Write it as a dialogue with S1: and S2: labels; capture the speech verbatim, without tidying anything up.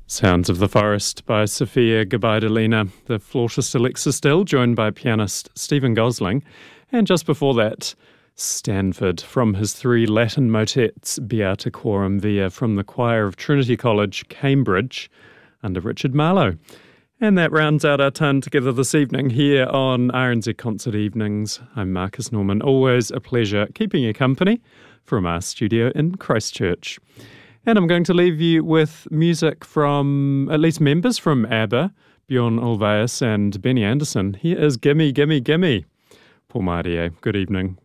S1: Sounds of the Forest by Sofia Gabidalina, the flautist Alexa Still, joined by pianist Stephen Gosling, and just before that, Stanford from his three Latin motets, Beata Quorum Via, from the choir of Trinity College, Cambridge, under Richard Marlowe. And that rounds out our time together this evening here on R N Z Concert Evenings. I'm Marcus Norman. Always a pleasure keeping you company from our studio in Christchurch. And I'm going to leave you with music from at least members from ABBA, Bjorn Ulvaeus and Benny Andersson. Here is Gimme, Gimme, Gimme. Paul Mardier, good evening.